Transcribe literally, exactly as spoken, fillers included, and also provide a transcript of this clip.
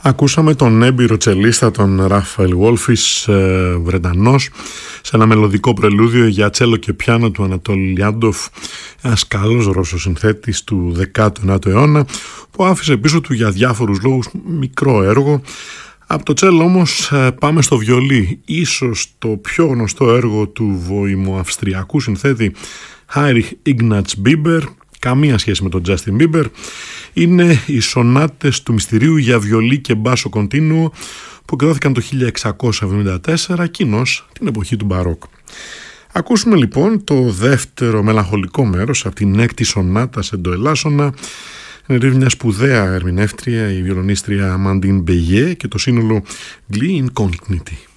Ακούσαμε τον έμπειρο τσελίστα τον Ράφαελ Βόλφης, ε, Βρετανός, σε ένα μελωδικό πρελούδιο για τσέλο και πιάνο του Ανατόλ Λιάντοφ, ένας καλός Ρώσος συνθέτης του δέκατου ενάτου αιώνα, που άφησε πίσω του για διάφορους λόγους μικρό έργο. Από το τσέλο όμως πάμε στο βιολί, ίσως το πιο γνωστό έργο του βοημοαυστριακού συνθέτη Heinrich Ignaz Bieber, καμία σχέση με τον Justin Bieber. Είναι οι σονάτες του μυστηρίου για βιολί και μπάσο κοντίνουο που εκδόθηκαν το χίλια εξακόσια εβδομήντα τέσσερα, κοινώς την εποχή του Μπαρόκ. Ακούσουμε λοιπόν το δεύτερο μελαγχολικό μέρος από την έκτη σονάτα σε ντοελάσονα. Είναι μια σπουδαία ερμηνεύτρια, η βιολονίστρια Amandine Béguet, και το σύνολο Gli Incogniti.